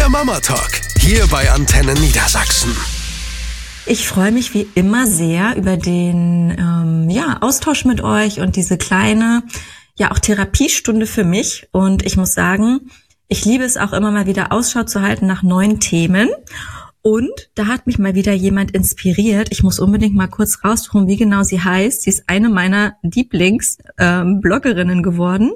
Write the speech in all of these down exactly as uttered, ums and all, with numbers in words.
Der Mama Talk, hier bei Antenne Niedersachsen. Ich freue mich wie immer sehr über den ähm, ja, Austausch mit euch und diese kleine, ja auch Therapiestunde für mich. Und ich muss sagen, ich liebe es auch immer mal wieder Ausschau zu halten nach neuen Themen. Und da hat mich mal wieder jemand inspiriert. Ich muss unbedingt mal kurz raussuchen, wie genau sie heißt. Sie ist eine meiner Lieblings-Bloggerinnen ähm, geworden.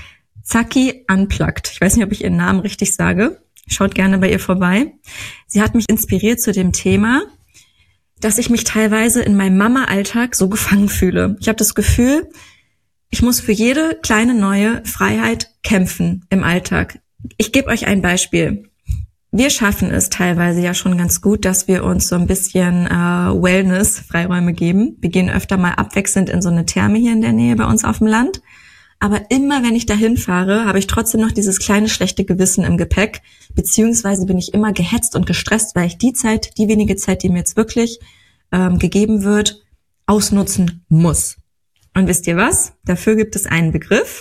Zaki Unplugged. Ich weiß nicht, ob ich ihren Namen richtig sage. Schaut gerne bei ihr vorbei. Sie hat mich inspiriert zu dem Thema, dass ich mich teilweise in meinem Mama-Alltag so gefangen fühle. Ich habe das Gefühl, ich muss für jede kleine neue Freiheit kämpfen im Alltag. Ich gebe euch ein Beispiel. Wir schaffen es teilweise ja schon ganz gut, dass wir uns so ein bisschen äh, Wellness-Freiräume geben. Wir gehen öfter mal abwechselnd in so eine Therme hier in der Nähe bei uns auf dem Land. Aber immer, wenn ich dahin fahre, habe ich trotzdem noch dieses kleine schlechte Gewissen im Gepäck. Beziehungsweise bin ich immer gehetzt und gestresst, weil ich die Zeit, die wenige Zeit, die mir jetzt wirklich ähm, gegeben wird, ausnutzen muss. Und wisst ihr was? Dafür gibt es einen Begriff,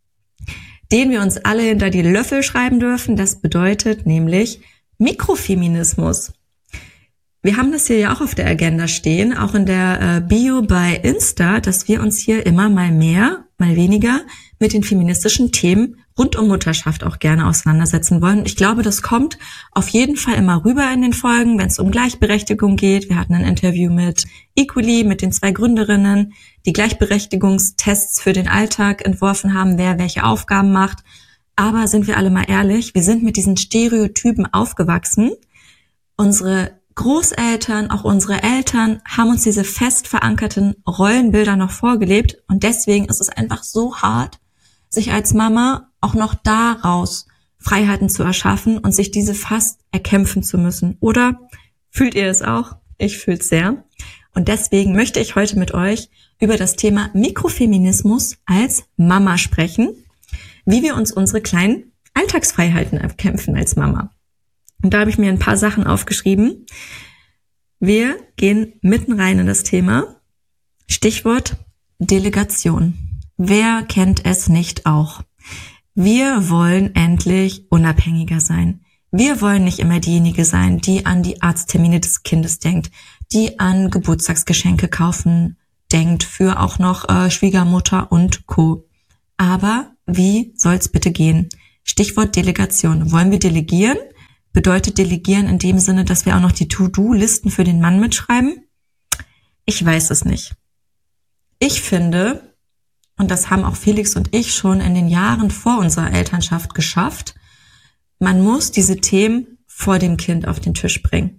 den wir uns alle hinter die Löffel schreiben dürfen. Das bedeutet nämlich Mikrofeminismus. Wir haben das hier ja auch auf der Agenda stehen, auch in der äh, Bio bei Insta, dass wir uns hier immer mal mehr, mal weniger mit den feministischen Themen rund um Mutterschaft auch gerne auseinandersetzen wollen. Ich glaube, das kommt auf jeden Fall immer rüber in den Folgen, wenn es um Gleichberechtigung geht. Wir hatten ein Interview mit Equally, mit den zwei Gründerinnen, die Gleichberechtigungstests für den Alltag entworfen haben, wer welche Aufgaben macht. Aber sind wir alle mal ehrlich, wir sind mit diesen Stereotypen aufgewachsen. Unsere Großeltern, auch unsere Eltern haben uns diese fest verankerten Rollenbilder noch vorgelebt. Und deswegen ist es einfach so hart, sich als Mama auch noch daraus Freiheiten zu erschaffen und sich diese fast erkämpfen zu müssen. Oder fühlt ihr es auch? Ich fühle es sehr. Und deswegen möchte ich heute mit euch über das Thema Mikrofeminismus als Mama sprechen, wie wir uns unsere kleinen Alltagsfreiheiten erkämpfen als Mama. Und da habe ich mir ein paar Sachen aufgeschrieben. Wir gehen mitten rein in das Thema. Stichwort Delegation. Wer kennt es nicht auch? Wir wollen endlich unabhängiger sein. Wir wollen nicht immer diejenige sein, die an die Arzttermine des Kindes denkt, die an Geburtstagsgeschenke kaufen denkt, für auch noch äh, Schwiegermutter und Co. Aber wie soll's bitte gehen? Stichwort Delegation. Wollen wir delegieren? Bedeutet delegieren in dem Sinne, dass wir auch noch die To-Do-Listen für den Mann mitschreiben? Ich weiß es nicht. Ich finde, und das haben auch Felix und ich schon in den Jahren vor unserer Elternschaft geschafft, man muss diese Themen vor dem Kind auf den Tisch bringen.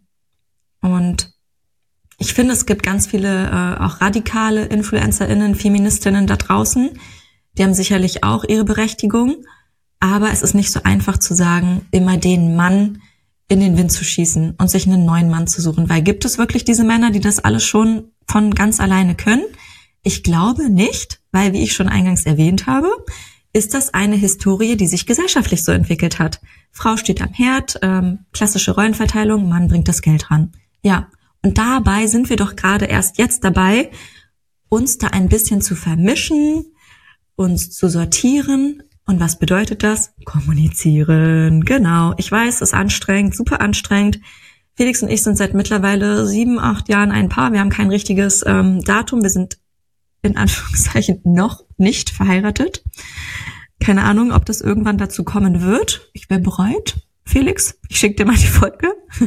Und ich finde, es gibt ganz viele äh, auch radikale InfluencerInnen, Feministinnen da draußen, die haben sicherlich auch ihre Berechtigung. Aber es ist nicht so einfach zu sagen, immer den Mann in den Wind zu schießen und sich einen neuen Mann zu suchen. Weil gibt es wirklich diese Männer, die das alles schon von ganz alleine können? Ich glaube nicht, weil, wie ich schon eingangs erwähnt habe, ist das eine Historie, die sich gesellschaftlich so entwickelt hat. Frau steht am Herd, ähm, klassische Rollenverteilung, Mann bringt das Geld ran. Ja, und dabei sind wir doch gerade erst jetzt dabei, uns da ein bisschen zu vermischen, uns zu sortieren. Und was bedeutet das? Kommunizieren, genau. Ich weiß, es ist anstrengend, super anstrengend. Felix und ich sind seit mittlerweile sieben, acht Jahren ein Paar. Wir haben kein richtiges ähm, Datum. Wir sind in Anführungszeichen noch nicht verheiratet. Keine Ahnung, ob das irgendwann dazu kommen wird. Ich wäre bereit. Felix, ich schicke dir mal die Folge.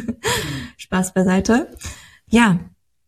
Spaß beiseite. Ja,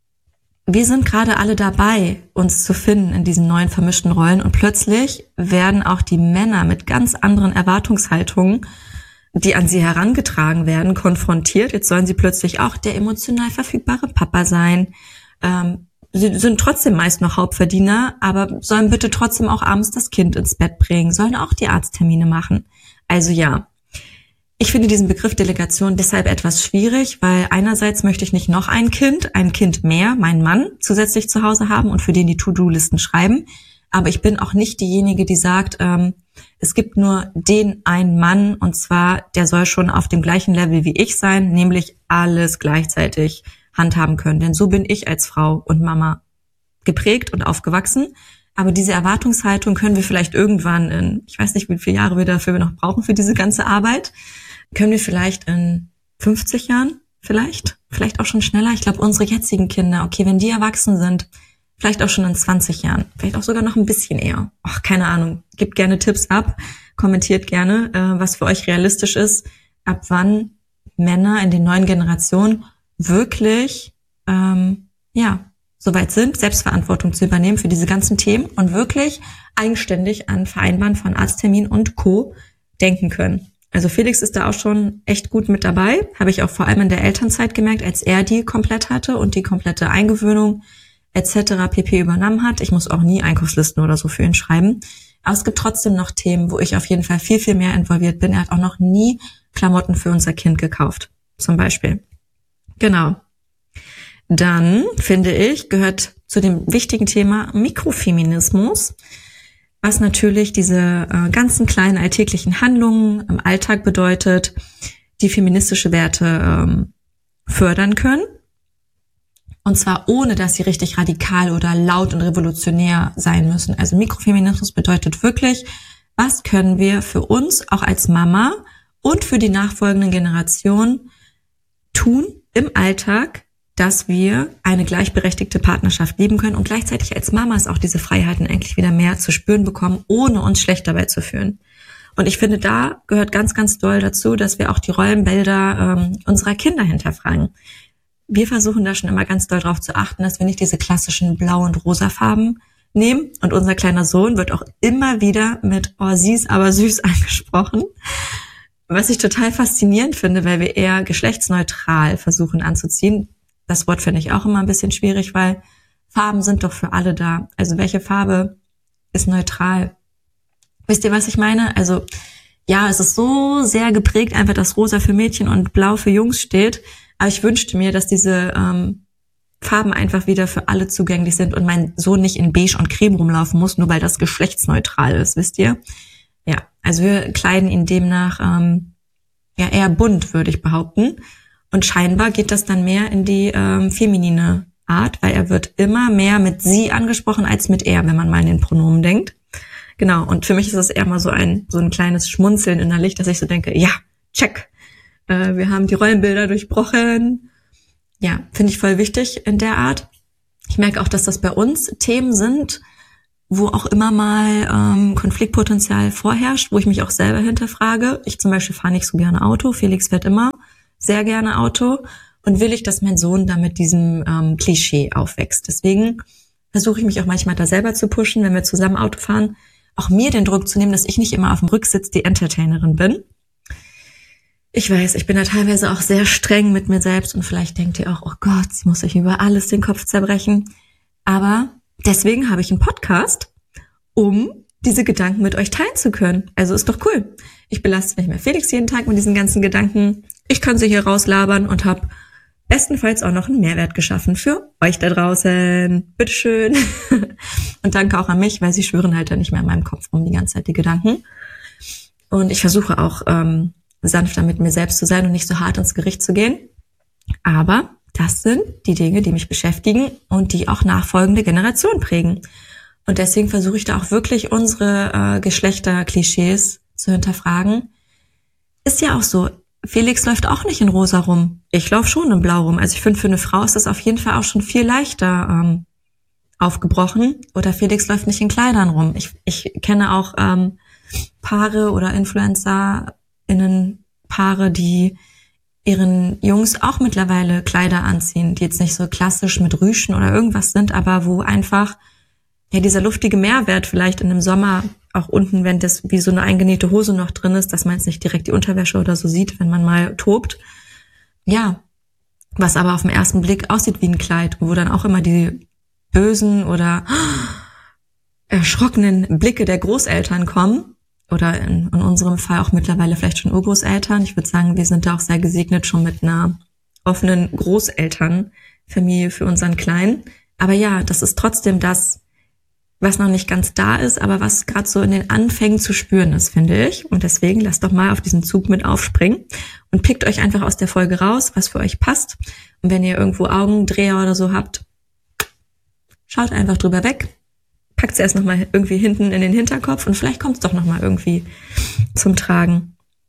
wir sind gerade alle dabei, uns zu finden in diesen neuen vermischten Rollen und plötzlich werden auch die Männer mit ganz anderen Erwartungshaltungen, die an sie herangetragen werden, konfrontiert. Jetzt sollen sie plötzlich auch der emotional verfügbare Papa sein. Ähm, sie sind trotzdem meist noch Hauptverdiener, aber sollen bitte trotzdem auch abends das Kind ins Bett bringen, sollen auch die Arzttermine machen. Also ja, ich finde diesen Begriff Delegation deshalb etwas schwierig, weil einerseits möchte ich nicht noch ein Kind, ein Kind mehr, meinen Mann zusätzlich zu Hause haben und für den die To-Do-Listen schreiben. Aber ich bin auch nicht diejenige, die sagt, ähm, es gibt nur den einen Mann und zwar, der soll schon auf dem gleichen Level wie ich sein, nämlich alles gleichzeitig handhaben können. Denn so bin ich als Frau und Mama geprägt und aufgewachsen. Aber diese Erwartungshaltung können wir vielleicht irgendwann in, ich weiß nicht, wie viele Jahre wir dafür noch brauchen für diese ganze Arbeit, können wir vielleicht in fünfzig Jahren, vielleicht, vielleicht auch schon schneller. Ich glaube, unsere jetzigen Kinder, okay, wenn die erwachsen sind, vielleicht auch schon in zwanzig Jahren, vielleicht auch sogar noch ein bisschen eher. Ach, keine Ahnung. Gebt gerne Tipps ab, kommentiert gerne, äh, was für euch realistisch ist, ab wann Männer in den neuen Generationen wirklich, ähm, ja, soweit sind, Selbstverantwortung zu übernehmen für diese ganzen Themen und wirklich eigenständig an Vereinbaren von Arzttermin und Co. denken können. Also Felix ist da auch schon echt gut mit dabei, habe ich auch vor allem in der Elternzeit gemerkt, als er die komplett hatte und die komplette Eingewöhnung et cetera pp. Übernommen hat. Ich muss auch nie Einkaufslisten oder so für ihn schreiben. Aber es gibt trotzdem noch Themen, wo ich auf jeden Fall viel, viel mehr involviert bin. Er hat auch noch nie Klamotten für unser Kind gekauft, zum Beispiel. Genau. Dann, finde ich, gehört zu dem wichtigen Thema Mikrofeminismus, was natürlich diese äh, ganzen kleinen alltäglichen Handlungen im Alltag bedeutet, die feministische Werte ähm, fördern können. Und zwar ohne, dass sie richtig radikal oder laut und revolutionär sein müssen. Also Mikrofeminismus bedeutet wirklich, was können wir für uns auch als Mama und für die nachfolgenden Generationen tun im Alltag, dass wir eine gleichberechtigte Partnerschaft leben können und gleichzeitig als Mamas auch diese Freiheiten eigentlich wieder mehr zu spüren bekommen, ohne uns schlecht dabei zu fühlen. Und ich finde, da gehört ganz, ganz doll dazu, dass wir auch die Rollenbilder ähm, unserer Kinder hinterfragen. Wir versuchen da schon immer ganz doll drauf zu achten, dass wir nicht diese klassischen Blau- und rosa Farben nehmen. Und unser kleiner Sohn wird auch immer wieder mit oh, sie ist aber süß angesprochen. Was ich total faszinierend finde, weil wir eher geschlechtsneutral versuchen anzuziehen. Das Wort finde ich auch immer ein bisschen schwierig, weil Farben sind doch für alle da. Also welche Farbe ist neutral? Wisst ihr, was ich meine? Also ja, es ist so sehr geprägt, einfach, dass rosa für Mädchen und blau für Jungs steht. Aber ich wünschte mir, dass diese ähm, Farben einfach wieder für alle zugänglich sind und mein Sohn nicht in beige und creme rumlaufen muss, nur weil das geschlechtsneutral ist, wisst ihr? Ja, also wir kleiden ihn demnach ähm, ja eher bunt, würde ich behaupten. Und scheinbar geht das dann mehr in die ähm, feminine Art, weil er wird immer mehr mit sie angesprochen als mit er, wenn man mal in den Pronomen denkt. Genau, und für mich ist das eher mal so ein so ein kleines Schmunzeln innerlich, dass ich so denke, ja, check, äh, wir haben die Rollenbilder durchbrochen. Ja, finde ich voll wichtig in der Art. Ich merke auch, dass das bei uns Themen sind, wo auch immer mal ähm, Konfliktpotenzial vorherrscht, wo ich mich auch selber hinterfrage. Ich zum Beispiel fahre nicht so gerne Auto, Felix fährt immer sehr gerne Auto und will ich, dass mein Sohn da mit diesem ähm, Klischee aufwächst. Deswegen versuche ich mich auch manchmal da selber zu pushen, wenn wir zusammen Auto fahren, auch mir den Druck zu nehmen, dass ich nicht immer auf dem Rücksitz die Entertainerin bin. Ich weiß, ich bin da teilweise auch sehr streng mit mir selbst und vielleicht denkt ihr auch, oh Gott, sie muss sich über alles den Kopf zerbrechen. Aber deswegen habe ich einen Podcast, um diese Gedanken mit euch teilen zu können. Also ist doch cool. Ich belaste nicht mehr Felix jeden Tag mit diesen ganzen Gedanken. Ich kann sie hier rauslabern und habe bestenfalls auch noch einen Mehrwert geschaffen für euch da draußen. Bitteschön. Und danke auch an mich, weil sie schwören halt dann nicht mehr in meinem Kopf rum die ganze Zeit die Gedanken. Und ich versuche auch ähm, sanfter mit mir selbst zu sein und nicht so hart ins Gericht zu gehen. Aber das sind die Dinge, die mich beschäftigen und die auch nachfolgende Generationen prägen. Und deswegen versuche ich da auch wirklich unsere äh, Geschlechterklischees zu hinterfragen. Ist ja auch so, Felix läuft auch nicht in rosa rum. Ich laufe schon in blau rum. Also ich finde, für eine Frau ist das auf jeden Fall auch schon viel leichter ähm, aufgebrochen. Oder Felix läuft nicht in Kleidern rum. Ich, ich kenne auch ähm, Paare oder InfluencerInnen, Paare, die ihren Jungs auch mittlerweile Kleider anziehen, die jetzt nicht so klassisch mit Rüschen oder irgendwas sind, aber wo einfach ja dieser luftige Mehrwert vielleicht in dem Sommer auch unten, wenn das wie so eine eingenähte Hose noch drin ist, dass man jetzt nicht direkt die Unterwäsche oder so sieht, wenn man mal tobt. Ja, was aber auf den ersten Blick aussieht wie ein Kleid, wo dann auch immer die bösen oder erschrockenen Blicke der Großeltern kommen. Oder in, in unserem Fall auch mittlerweile vielleicht schon Urgroßeltern. Ich würde sagen, wir sind da auch sehr gesegnet schon mit einer offenen Großelternfamilie für unseren Kleinen. Aber ja, das ist trotzdem das, was noch nicht ganz da ist, aber was gerade so in den Anfängen zu spüren ist, finde ich. Und deswegen lasst doch mal auf diesen Zug mit aufspringen und pickt euch einfach aus der Folge raus, was für euch passt. Und wenn ihr irgendwo Augendreher oder so habt, schaut einfach drüber weg. Packt es erst nochmal irgendwie hinten in den Hinterkopf und vielleicht kommt es doch nochmal irgendwie zum Tragen.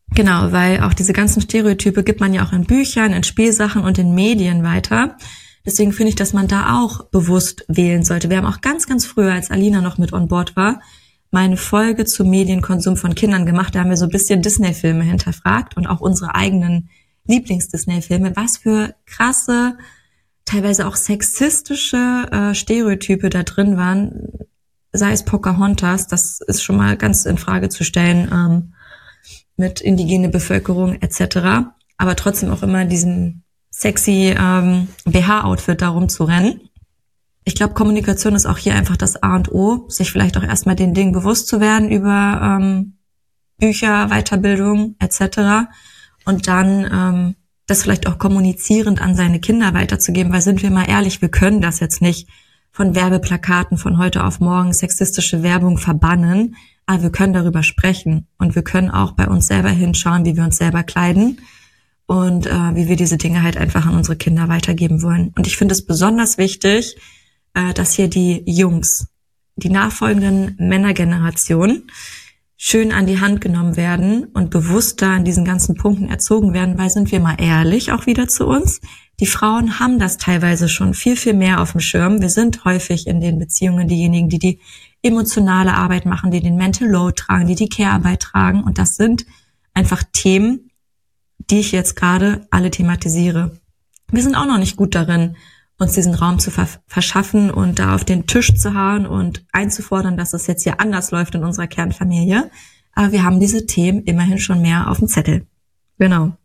Genau, weil auch diese ganzen Stereotype gibt man ja auch in Büchern, in Spielsachen und in Medien weiter. Deswegen finde ich, dass man da auch bewusst wählen sollte. Wir haben auch ganz, ganz früher, als Alina noch mit on board war, meine Folge zum Medienkonsum von Kindern gemacht. Da haben wir so ein bisschen Disney-Filme hinterfragt und auch unsere eigenen Lieblings-Disney-Filme. Was für krasse, teilweise auch sexistische äh, Stereotype da drin waren. Sei es Pocahontas, das ist schon mal ganz in Frage zu stellen, ähm, mit indigene Bevölkerung et cetera. Aber trotzdem auch immer diesen sexy ähm, B H-Outfit darum zu rennen. Ich glaube, Kommunikation ist auch hier einfach das A und O, sich vielleicht auch erstmal den Dingen bewusst zu werden über ähm, Bücher, Weiterbildung et cetera. Und dann ähm, das vielleicht auch kommunizierend an seine Kinder weiterzugeben, weil sind wir mal ehrlich, wir können das jetzt nicht von Werbeplakaten von heute auf morgen sexistische Werbung verbannen, aber wir können darüber sprechen und wir können auch bei uns selber hinschauen, wie wir uns selber kleiden und äh, wie wir diese Dinge halt einfach an unsere Kinder weitergeben wollen. Und ich finde es besonders wichtig, äh, dass hier die Jungs, die nachfolgenden Männergenerationen schön an die Hand genommen werden und bewusster an diesen ganzen Punkten erzogen werden, weil sind wir mal ehrlich auch wieder zu uns, die Frauen haben das teilweise schon viel, viel mehr auf dem Schirm. Wir sind häufig in den Beziehungen diejenigen, die die emotionale Arbeit machen, die den Mental Load tragen, die die Care-Arbeit tragen und das sind einfach Themen, die ich jetzt gerade alle thematisiere. Wir sind auch noch nicht gut darin, uns diesen Raum zu ver- verschaffen und da auf den Tisch zu hauen und einzufordern, dass es jetzt hier anders läuft in unserer Kernfamilie. Aber wir haben diese Themen immerhin schon mehr auf dem Zettel. Genau.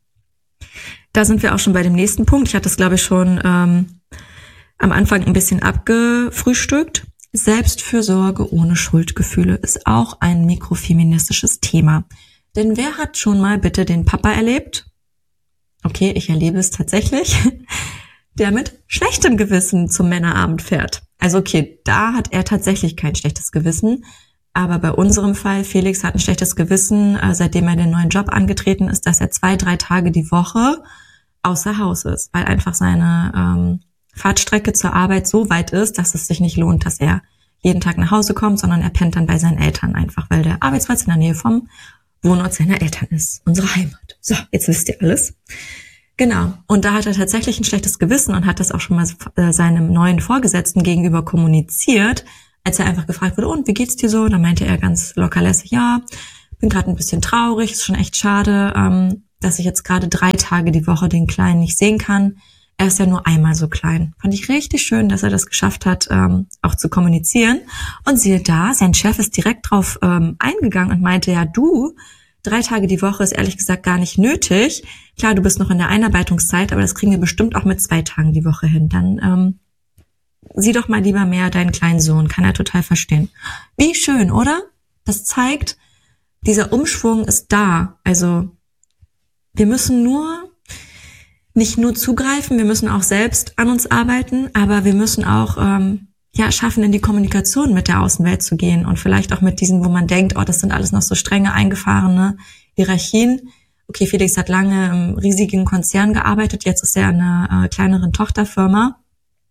Da sind wir auch schon bei dem nächsten Punkt. Ich hatte es, glaube ich, schon ähm, am Anfang ein bisschen abgefrühstückt. Selbstfürsorge ohne Schuldgefühle ist auch ein mikrofeministisches Thema. Denn wer hat schon mal bitte den Papa erlebt? Okay, ich erlebe es tatsächlich. Der mit schlechtem Gewissen zum Männerabend fährt. Also okay, da hat er tatsächlich kein schlechtes Gewissen. Aber bei unserem Fall, Felix hat ein schlechtes Gewissen, äh, seitdem er den neuen Job angetreten ist, dass er zwei, drei Tage die Woche außer Haus ist. Weil einfach seine ähm, Fahrtstrecke zur Arbeit so weit ist, dass es sich nicht lohnt, dass er jeden Tag nach Hause kommt, sondern er pennt dann bei seinen Eltern einfach, weil der Arbeitsplatz in der Nähe vom Wohnort seiner Eltern ist. Unsere Heimat. So, jetzt wisst ihr alles. Genau. Und da hat er tatsächlich ein schlechtes Gewissen und hat das auch schon mal äh, seinem neuen Vorgesetzten gegenüber kommuniziert, als er einfach gefragt wurde, und wie geht's dir so? Da meinte er ganz lockerlässig, ja, bin gerade ein bisschen traurig, ist schon echt schade, ähm, dass ich jetzt gerade drei Tage die Woche den Kleinen nicht sehen kann. Er ist ja nur einmal so klein. Fand ich richtig schön, dass er das geschafft hat, ähm, auch zu kommunizieren. Und siehe da, sein Chef ist direkt drauf ähm, eingegangen und meinte, ja du, drei Tage die Woche ist ehrlich gesagt gar nicht nötig. Klar, du bist noch in der Einarbeitungszeit, aber das kriegen wir bestimmt auch mit zwei Tagen die Woche hin. Dann ähm, sieh doch mal lieber mehr deinen kleinen Sohn, kann er total verstehen. Wie schön, oder? Das zeigt, dieser Umschwung ist da. Also wir müssen nur nicht nur zugreifen, wir müssen auch selbst an uns arbeiten, aber wir müssen auch ähm, ja schaffen, in die Kommunikation mit der Außenwelt zu gehen und vielleicht auch mit diesen, wo man denkt, oh, das sind alles noch so strenge, eingefahrene Hierarchien. Okay, Felix hat lange im riesigen Konzern gearbeitet, jetzt ist er in einer äh, kleineren Tochterfirma,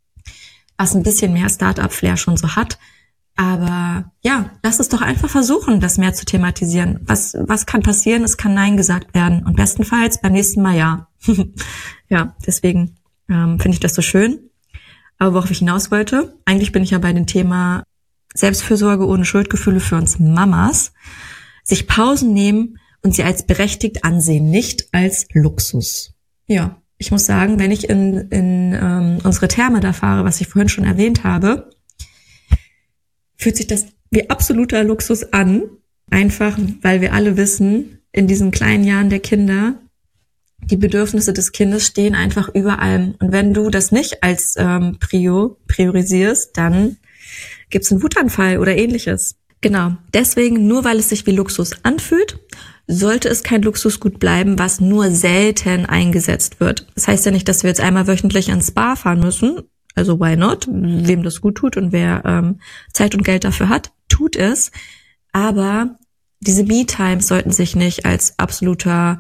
was ein bisschen mehr Start-up-Flair schon so hat. Aber ja, lass es doch einfach versuchen, das mehr zu thematisieren. Was was kann passieren? Es kann Nein gesagt werden und bestenfalls beim nächsten Mal Ja. Ja, deswegen ähm, finde ich das so schön. Aber worauf ich hinaus wollte, eigentlich bin ich ja bei dem Thema Selbstfürsorge ohne Schuldgefühle für uns Mamas. Sich Pausen nehmen und sie als berechtigt ansehen, nicht als Luxus. Ja, ich muss sagen, wenn ich in, in ähm, unsere Therme da fahre, was ich vorhin schon erwähnt habe, fühlt sich das wie absoluter Luxus an. Einfach, weil wir alle wissen, in diesen kleinen Jahren der Kinder, die Bedürfnisse des Kindes stehen einfach über allem. Und wenn du das nicht als ähm, Prio priorisierst, dann gibt's einen Wutanfall oder ähnliches. Genau. Deswegen, nur weil es sich wie Luxus anfühlt, sollte es kein Luxusgut bleiben, was nur selten eingesetzt wird. Das heißt ja nicht, dass wir jetzt einmal wöchentlich ins Spa fahren müssen. Also why not? Wem das gut tut und wer ähm, Zeit und Geld dafür hat, tut es. Aber diese Me-Times sollten sich nicht als absoluter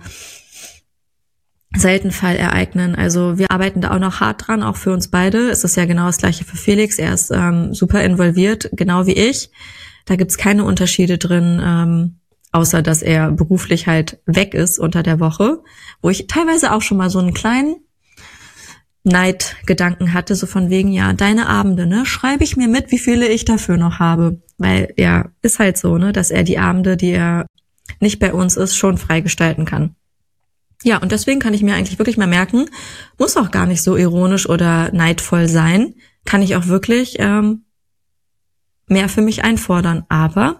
Seltenfall ereignen. Also wir arbeiten da auch noch hart dran, auch für uns beide. Es ist ja genau das Gleiche für Felix. Er ist ähm, super involviert, genau wie ich. Da gibt's keine Unterschiede drin, ähm, außer dass er beruflich halt weg ist unter der Woche, wo ich teilweise auch schon mal so einen kleinen Neidgedanken hatte, so von wegen, ja, deine Abende, ne, schreibe ich mir mit, wie viele ich dafür noch habe. Weil, ja, ist halt so, ne, dass er die Abende, die er nicht bei uns ist, schon freigestalten kann. Ja, und deswegen kann ich mir eigentlich wirklich mal merken, muss auch gar nicht so ironisch oder neidvoll sein, kann ich auch wirklich ähm, mehr für mich einfordern. Aber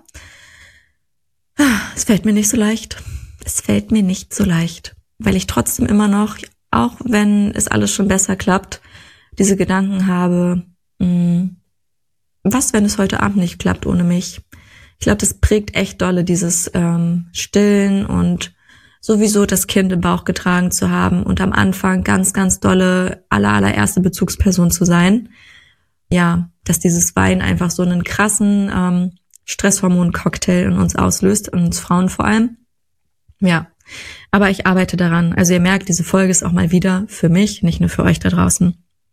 ah, es fällt mir nicht so leicht. Es fällt mir nicht so leicht, weil ich trotzdem immer noch, auch wenn es alles schon besser klappt, diese Gedanken habe, mh, was, wenn es heute Abend nicht klappt ohne mich? Ich glaube, das prägt echt dolle, dieses ähm, Stillen und sowieso das Kind im Bauch getragen zu haben und am Anfang ganz, ganz dolle aller, allererste Bezugsperson zu sein. Ja, dass dieses Weinen einfach so einen krassen ähm, Stresshormon-Cocktail in uns auslöst, in uns Frauen vor allem. Ja, aber ich arbeite daran. Also ihr merkt, diese Folge ist auch mal wieder für mich, nicht nur für euch da draußen.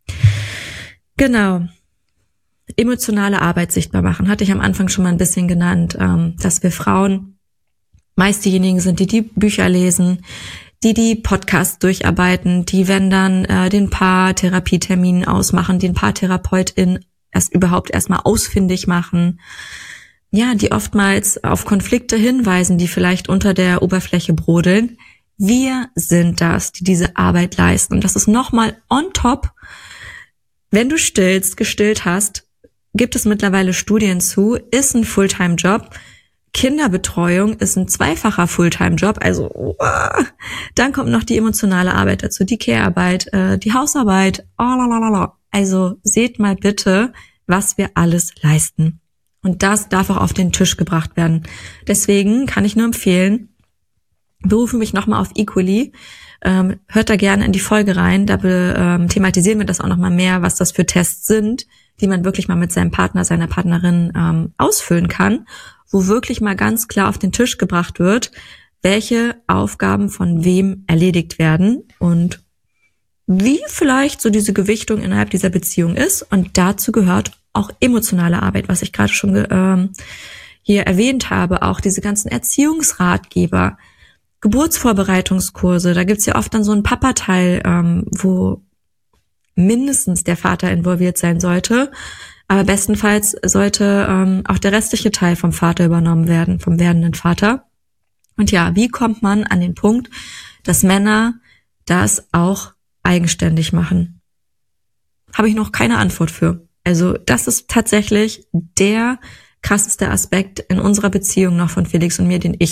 Genau. Emotionale Arbeit sichtbar machen, hatte ich am Anfang schon mal ein bisschen genannt, ähm, dass wir Frauen meist diejenigen sind, die die Bücher lesen, die die Podcasts durcharbeiten, die wenn dann äh, den Paartherapietermin ausmachen, den Paartherapeutin erst überhaupt erstmal ausfindig machen, ja, die oftmals auf Konflikte hinweisen, die vielleicht unter der Oberfläche brodeln. Wir sind das, die diese Arbeit leisten. Und das ist nochmal on top, wenn du stillst, gestillt hast, gibt es mittlerweile Studien zu, ist ein Fulltime-Job. Kinderbetreuung ist ein zweifacher Fulltime-Job, also uh, dann kommt noch die emotionale Arbeit dazu, die Care-Arbeit, äh, die Hausarbeit, oh, lalalala. Also seht mal bitte, was wir alles leisten. Und das darf auch auf den Tisch gebracht werden. Deswegen kann ich nur empfehlen, berufe mich nochmal auf Equally, ähm, hört da gerne in die Folge rein, da be, ähm, thematisieren wir das auch nochmal mehr, was das für Tests sind, die man wirklich mal mit seinem Partner, seiner Partnerin ähm, ausfüllen kann, wo wirklich mal ganz klar auf den Tisch gebracht wird, welche Aufgaben von wem erledigt werden und wie vielleicht so diese Gewichtung innerhalb dieser Beziehung ist. Und dazu gehört auch emotionale Arbeit, was ich gerade schon ähm, hier erwähnt habe, auch diese ganzen Erziehungsratgeber, Geburtsvorbereitungskurse, da gibt's ja oft dann so einen Papa-Teil, ähm, wo mindestens der Vater involviert sein sollte, aber bestenfalls sollte ähm, auch der restliche Teil vom Vater übernommen werden, vom werdenden Vater. Und ja, wie kommt man an den Punkt, dass Männer das auch eigenständig machen? Habe ich noch keine Antwort für. Also das ist tatsächlich der krasseste Aspekt in unserer Beziehung noch von Felix und mir, den ich